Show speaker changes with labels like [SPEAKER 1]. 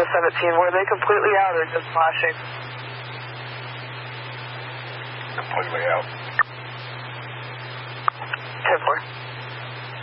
[SPEAKER 1] Delta 17. Were they completely out or just flashing?
[SPEAKER 2] Completely out.
[SPEAKER 1] 10-4.